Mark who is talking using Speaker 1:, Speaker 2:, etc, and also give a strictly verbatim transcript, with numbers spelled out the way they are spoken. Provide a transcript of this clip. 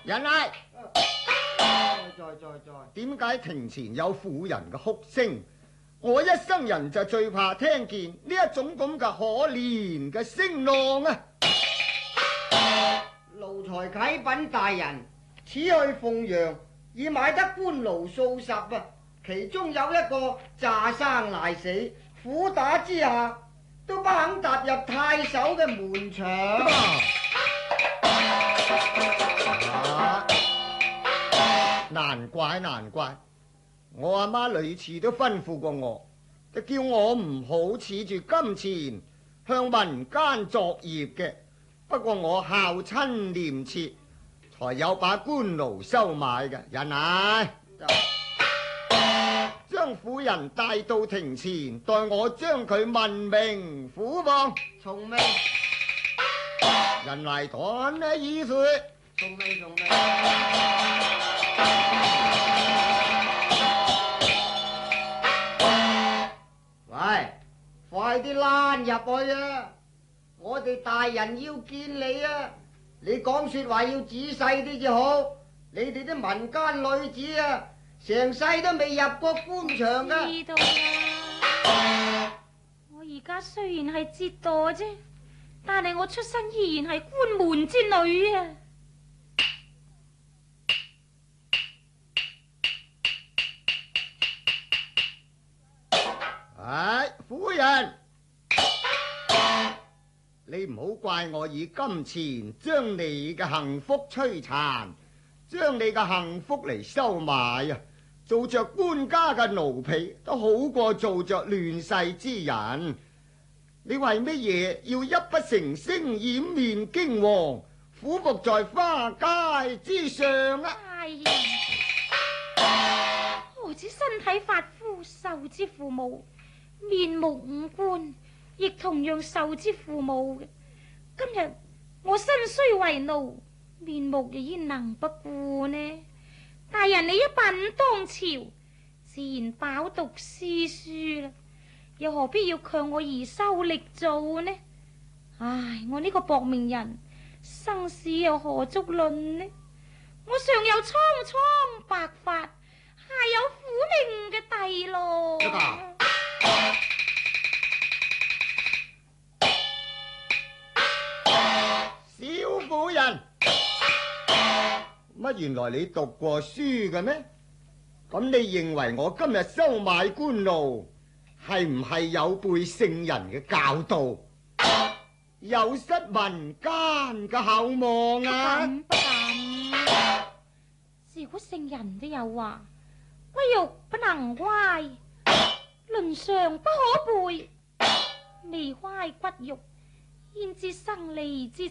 Speaker 1: 人嚟！
Speaker 2: 在在在在。
Speaker 1: 點解庭前有婦人嘅哭聲？我一生人就最怕聽見呢一種咁嘅可憐嘅聲浪啊！
Speaker 2: 奴才啟稟大人，此去鳳陽已買得官奴數十啊，其中有一個詐生賴死，苦打之下都不肯踏入太守嘅門牆。
Speaker 1: 啊！難怪難怪，我阿媽屢次都吩咐過我，就叫我唔好恃住金錢向民間作業嘅。不過我孝親念切，才有把官奴收買嘅。人嚟，將婦人帶到庭前，待我將佢問明撫望。
Speaker 2: 從未，
Speaker 1: 人嚟講呢意思？
Speaker 2: 從未，從未。喂，快啲躝入去啊！我哋大人要見你啊！你講說話要仔細啲至好。你哋啲民間女子啊，成世都未入過官場噶。
Speaker 3: 知道啦。我而家雖然係折墮啫，但係我出身依然係官門之女啊。
Speaker 1: 唉，夫人，你唔好怪我以金錢將你嘅幸福摧殘，將你嘅幸福嚟收買啊！做着官家嘅奴婢都好過做着亂世之人。你為乜嘢要泣不成聲，掩面驚惶，俯伏在花階之上啊？
Speaker 3: 哎呀，何止身體髮膚受之父母，面目五官亦同樣受之父母嘅。今日我身雖為奴，面目又焉能不顧呢？大人你一品當朝，自然飽讀詩書啦，又何必要強我兒修力做呢？唉，我呢個薄命人，生死又何足論呢？我上有蒼蒼白髮，下有苦命嘅弟咯。
Speaker 1: 小婦人，乜原來你讀過書嘅咩？咁你認為我今日收買官奴係唔係有背聖人嘅教導，有失民間嘅厚望啊？
Speaker 3: 不敢不敢。自古聖人都有話：威玉不能歪，倫常不可背。未歪骨肉，焉知生利之